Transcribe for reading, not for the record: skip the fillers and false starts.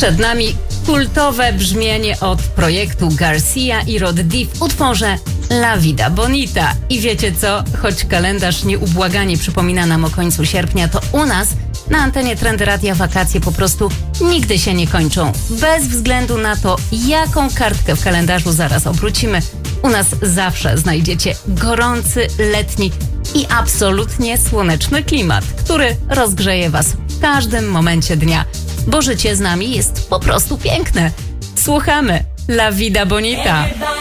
Przed nami kultowe brzmienie od projektu Garcia i Rod D w utworze La Vida Bonita. I wiecie co? Choć kalendarz nieubłaganie przypomina nam o końcu sierpnia, to u nas na antenie Trendy Radia wakacje po prostu nigdy się nie kończą. Bez względu na to, jaką kartkę w kalendarzu zaraz obrócimy, u nas zawsze znajdziecie gorący, letni i absolutnie słoneczny klimat, który rozgrzeje Was w każdym momencie dnia, bo życie z nami jest po prostu piękne. Słuchamy La Vida Bonita.